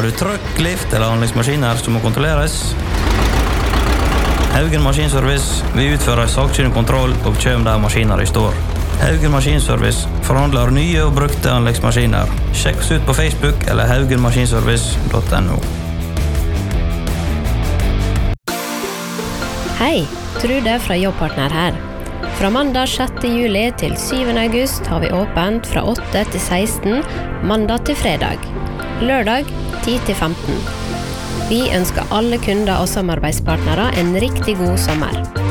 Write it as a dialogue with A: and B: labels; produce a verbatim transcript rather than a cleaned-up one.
A: Har du trøkk, lift eller anleggsmaskiner som må kontrolleres? Haugen Maskinservice vil utføre sakkyndig kontroll og kjøm der maskiner i står. Haugen Maskinservice forhandler nye og brukte anleggsmaskiner. Sjekk oss ut på Facebook eller haugen maskinservice punktum no.
B: Hei, Trude fra Jobbpartner her. Fra mandag sjette juli til syvende august har vi åpent fra åtte til seksten, mandag til fredag. Lørdag ti til femten. Vi ønsker alle kunder og samarbeidspartnere en riktig god sommer.